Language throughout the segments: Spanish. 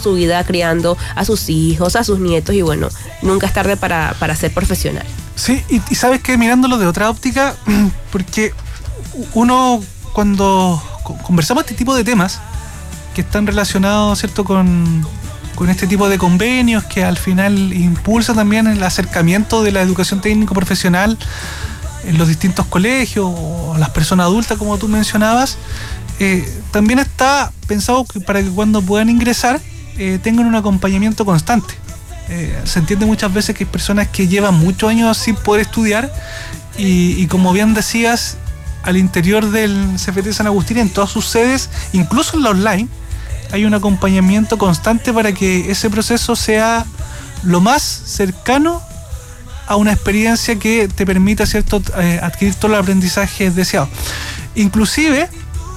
su vida criando a sus hijos, a sus nietos, y bueno, nunca es tarde para ser profesional. Sí, y sabes que mirándolo de otra óptica, porque uno cuando conversamos este tipo de temas que están relacionados, ¿cierto?, con este tipo de convenios que al final impulsa también el acercamiento de la educación técnico profesional en los distintos colegios o las personas adultas, como tú mencionabas, también está pensado para que cuando puedan ingresar tengan un acompañamiento constante. Se entiende muchas veces que hay personas que llevan muchos años sin poder estudiar y como bien decías, al interior del CFT San Agustín, en todas sus sedes, incluso en la online, hay un acompañamiento constante para que ese proceso sea lo más cercano a una experiencia que te permita, ¿cierto?, adquirir todo el aprendizaje deseado. Inclusive,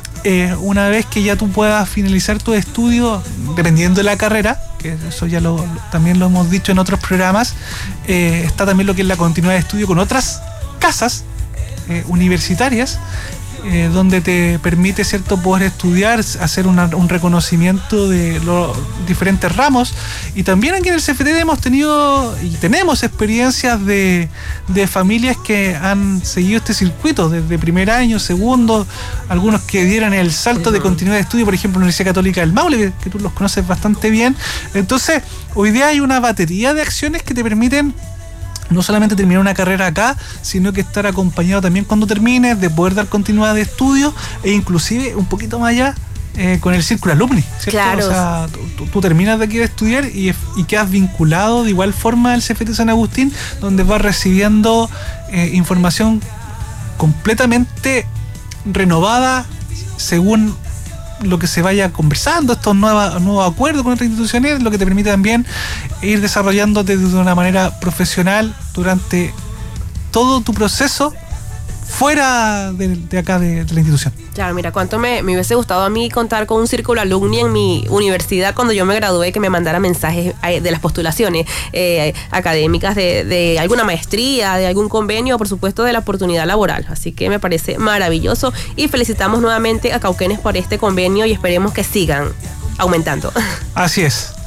una vez que ya tú puedas finalizar tu estudio, dependiendo de la carrera, que eso ya también lo hemos dicho en otros programas, está también lo que es la continuidad de estudio con otras casas universitarias, donde te permite, ¿cierto?, poder estudiar, hacer un reconocimiento de los diferentes ramos. Y también aquí en el CFT hemos tenido y tenemos experiencias de familias que han seguido este circuito desde primer año, segundo, algunos que dieran el salto de continuidad de estudio, por ejemplo, la Universidad Católica del Maule, que tú los conoces bastante bien. Entonces, hoy día hay una batería de acciones que te permiten no solamente terminar una carrera acá, sino que estar acompañado también cuando termines, de poder dar continuidad de estudio e inclusive un poquito más allá con el círculo alumni, ¿cierto? Claro. O sea, tú terminas de aquí de estudiar y quedas vinculado de igual forma al CFT San Agustín, donde vas recibiendo información completamente renovada según lo que se vaya conversando, estos nuevos acuerdos con otras instituciones, lo que te permite también ir desarrollándote de una manera profesional durante todo tu proceso fuera de acá de la institución. Claro, mira, cuánto me hubiese gustado a mí contar con un círculo alumni en mi universidad cuando yo me gradué, que me mandara mensajes de las postulaciones académicas, de alguna maestría, de algún convenio, por supuesto de la oportunidad laboral. Así que me parece maravilloso y felicitamos nuevamente a Cauquenes por este convenio y esperemos que sigan aumentando. Así es.